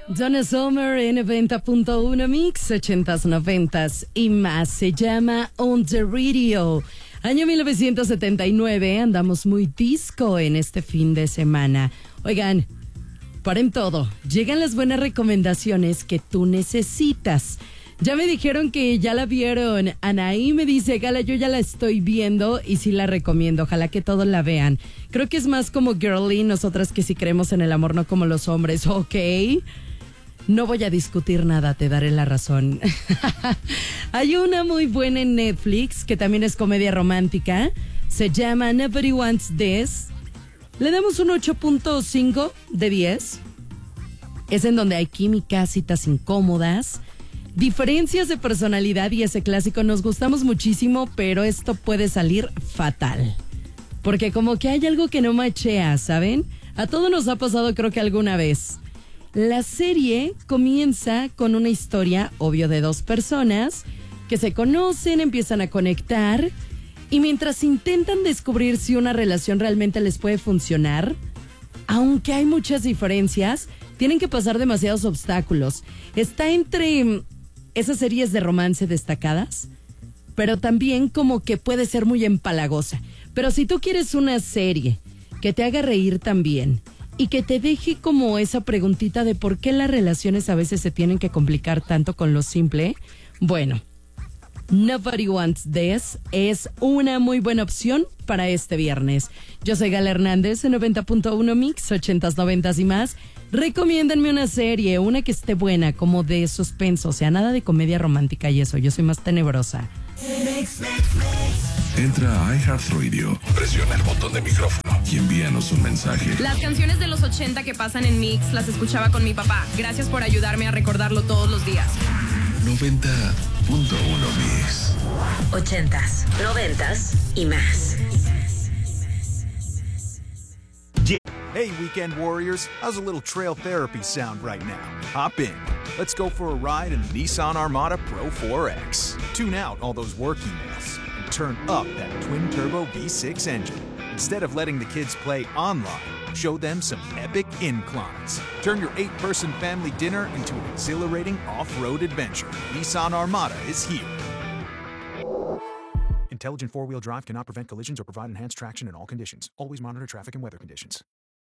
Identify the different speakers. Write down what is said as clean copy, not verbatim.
Speaker 1: Donna Summer en 90.1 Mix, 80s, 90s y más. Se llama On the Radio. Año 1979, andamos muy disco en este fin de semana. Oigan, paren todo. Llegan las buenas recomendaciones que tú necesitas. Ya me dijeron que ya la vieron. Anaí me dice, Gala, yo ya la estoy viendo y sí la recomiendo. Ojalá que todos la vean. Creo que es más como girly, nosotras que sí creemos en el amor, no como los hombres. Ok. No voy a discutir nada, te daré la razón. Hay una muy buena en Netflix, que también es comedia romántica. Se llama Nobody Wants This. Le damos un 8.5 de 10. Es en donde hay química, citas incómodas, diferencias de personalidad y ese clásico nos gustamos muchísimo, pero esto puede salir fatal. Porque como que hay algo que no machea, ¿saben? A todos nos ha pasado creo que alguna vez. La serie comienza con una historia, obvio, de dos personas que se conocen, empiezan a conectar y mientras intentan descubrir si una relación realmente les puede funcionar, aunque hay muchas diferencias, tienen que pasar demasiados obstáculos. Está entre esas series de romance destacadas, pero también como que puede ser muy empalagosa. Pero si tú quieres una serie que te haga reír también y que te deje como esa preguntita de por qué las relaciones a veces se tienen que complicar tanto con lo simple, bueno, Nobody Wants This es una muy buena opción para este viernes. Yo soy Gala Hernández en 90.1 Mix, 80s, 90s y más. Recomiéndenme una serie, una que esté buena, como de suspenso, o sea, nada de comedia romántica y eso, yo soy más tenebrosa.
Speaker 2: Entra a iHeartRadio, presiona el botón de micrófono y envíanos un mensaje.
Speaker 3: Las canciones de los 80 que pasan en Mix las escuchaba con mi papá. Gracias por ayudarme a recordarlo todos los días.
Speaker 2: 90.1 Mix.
Speaker 4: 80s, 90s y más.
Speaker 5: Hey, weekend warriors, how's a little trail therapy sound right now? Hop in. Let's go for a ride in the Nissan Armada Pro 4X. Tune out all those work emails and turn up that twin-turbo V6 engine. Instead of letting the kids play online, show them some epic inclines. Turn your 8-person family dinner into an exhilarating off-road adventure. Nissan Armada is here. Intelligent four-wheel drive cannot prevent collisions or provide enhanced traction in all conditions. Always monitor traffic and weather conditions.